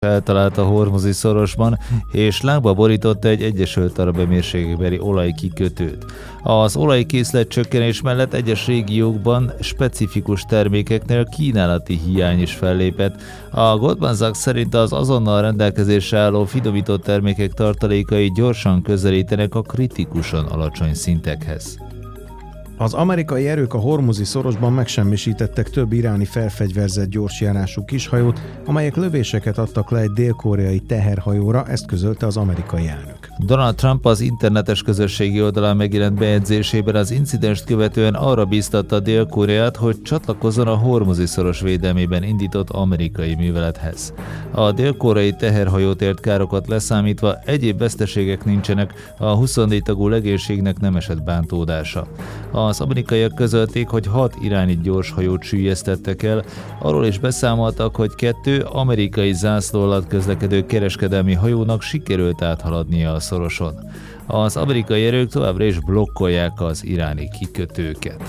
eltalált a Hormuzi szorosban, és lángba borította egy Egyesült Arab Emírségekbeli olajkikötőt. Az olajkészlet csökkenés mellett egyes régiókban specifikus termékeknél kínálati hiány is fellépett. A Goldman Sachs szerint az azonnal rendelkezésre álló finomított termékek tartalékai gyorsan közelítenek a kritikusan alacsony szintekhez. Az amerikai erők a Hormuzi szorosban megsemmisítettek több iráni felfegyverzett gyorsjárású kishajót, amelyek lövéseket adtak le egy dél-koreai teherhajóra, ezt közölte az amerikai elnök. Donald Trump az internetes közösségi oldalán megjelent bejegyzésében az incidenst követően arra bíztatta Dél-Koreát, hogy csatlakozzon a Hormuzi szoros védelmében indított amerikai művelethez. A dél-koreai teherhajót ért károkat leszámítva egyéb veszteségek nincsenek, a 24 tagú legénységnek nem esett bántódása. Az amerikaiak közölték, hogy 6 iráni gyorshajót süllyesztettek el, arról is beszámoltak, hogy 2 amerikai zászló alatt közlekedő kereskedelmi hajónak sikerült áthaladnia a szoroson. Az amerikai erők továbbra is blokkolják az iráni kikötőket.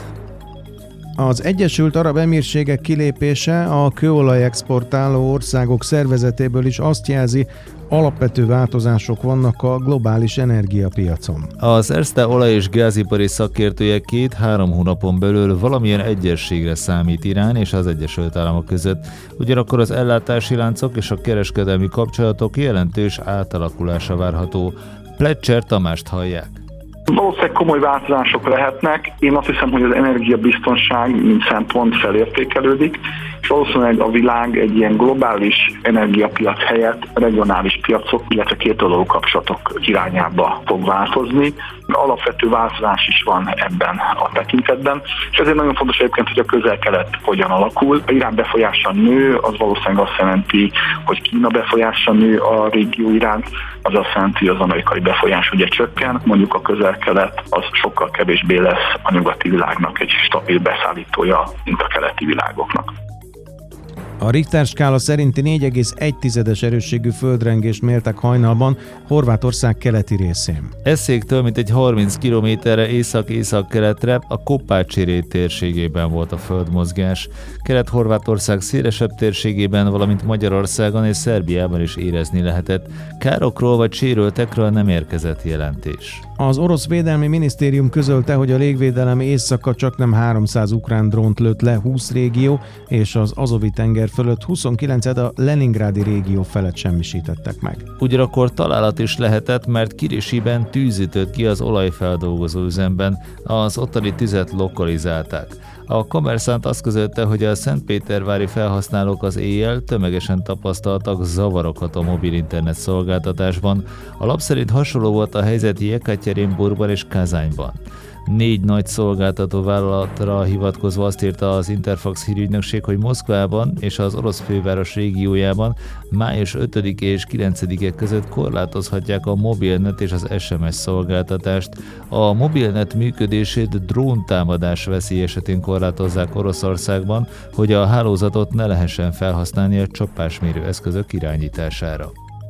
Az Egyesült Arab Emírségek kilépése a kőolaj exportáló országok szervezetéből is azt jelzi, alapvető változások vannak a globális energiapiacon. Az Erste olaj- és gázipari szakértője 2-3 hónapon belül valamilyen egyességre számít Irán és az Egyesült Államok között. Ugyanakkor az ellátási láncok és a kereskedelmi kapcsolatok jelentős átalakulása várható. Pletcher Tamást hallják. Valószínűleg komoly változások lehetnek. Én azt hiszem, hogy az energiabiztonság mint szempont felértékelődik, és valószínűleg a világ egy ilyen globális energiapiac helyett regionális piacok, illetve kétoldalú kapcsolatok irányába fog változni. Alapvető változás is van ebben a tekintetben, és ezért nagyon fontos egyébként, hogy a Közel-Kelet hogyan alakul. A Irán befolyása nő, az valószínűleg azt jelenti, hogy Kína befolyása nő a régió iránt, az azt jelenti, hogy az amerikai befolyás ugye csökken, mondjuk a Közel-Kelet az sokkal kevésbé lesz a nyugati világnak egy stabil beszállítója, mint a keleti világoknak. A Richter skála szerinti 4,1 erősségű földrengést mértek hajnalban Horvátország keleti részén. Eszéktől mintegy 30 kilométerre észak-észak-keletre a Koppácsi térségében volt a földmozgás. Kelet-Horvátország szélesebb térségében, valamint Magyarországon és Szerbiában is érezni lehetett. Károkról vagy sérültekről nem érkezett jelentés. Az orosz védelmi minisztérium közölte, hogy a légvédelem éjszaka csaknem 300 ukrán drónt lőtt le 20 régió, és az Azovi-tenger fölött 29-et a Leningrádi régió felett semmisítettek meg. Ugyanakkor találat is lehetett, mert Kirisiben tűz ütött ki az olajfeldolgozó üzemben, az ottani tüzet lokalizálták. A Kommerszánt azt közölte, hogy a szentpétervári felhasználók az éjjel tömegesen tapasztaltak zavarokat a mobil internet szolgáltatásban. A lap szerint hasonló volt a helyzet Jekatyerinburgban és Kazányban. 4 nagy szolgáltató vállalatra hivatkozva azt írta az Interfax hírügynökség, hogy Moszkvában és az orosz főváros régiójában május 5 és 9-e között korlátozhatják a mobilnet és az SMS szolgáltatást. A mobilnet működését dróntámadás veszély esetén korlátozzák Oroszországban, hogy a hálózatot ne lehessen felhasználni a csapásmérő eszközök irányítására.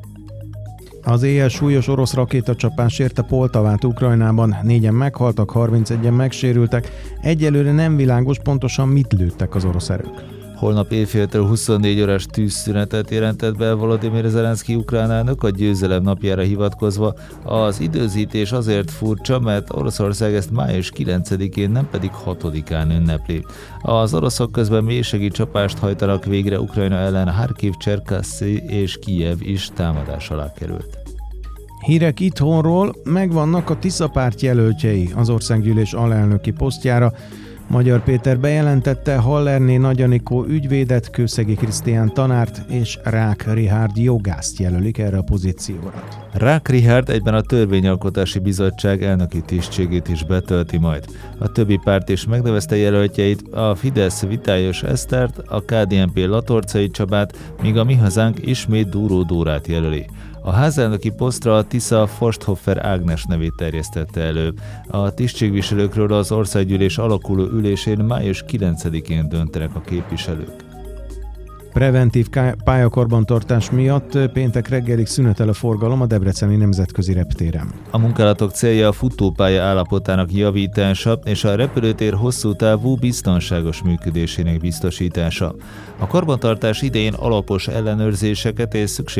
Az éjjel súlyos orosz rakétacsapás érte Poltavát Ukrajnában, 4-en meghaltak, 31-en megsérültek. Egyelőre nem világos pontosan mit lőttek az orosz erők. Holnap éjféltől 24 órás tűzszünetet jelentett be Volodymyr Zelenszky ukrán elnök a győzelem napjára hivatkozva. Az időzítés azért furcsa, mert Oroszország ezt május 9-én, nem pedig 6-án ünnepli. Az oroszok közben mélységi csapást hajtanak végre Ukrajna ellen, Harkiv, Cserkasszi és Kijev is támadás alá került. Hírek itthonról, megvannak a Tisza párt jelöltjei az országgyűlés alelnöki posztjára. Magyar Péter bejelentette, Hallerné Nagy Anikó ügyvédet, Kőszegi Krisztián tanárt és Rák Richárd jogászt jelölik erre a pozícióra. Rák Richárd egyben a Törvényalkotási Bizottság elnöki tisztségét is betölti majd. A többi párt is megnevezte jelöltjeit, a Fidesz Vitályos Esztert, a KDNP Latorcai Csabát, míg a Mi Hazánk ismét Dúró Dórát jelöli. A házelnöki posztra a Tisza Forsthoffer Ágnes nevét terjesztette elő. A tisztségviselőkről az országgyűlés alakuló ülésén május 9-én döntenek a képviselők. Preventív pályakarbantartás miatt péntek reggelig szünetel a forgalom a Debreceni Nemzetközi Reptéren. A munkálatok célja a futópálya állapotának javítása és a repülőtér hosszú távú biztonságos működésének biztosítása. A karbantartás idején alapos ellenőrzéseket és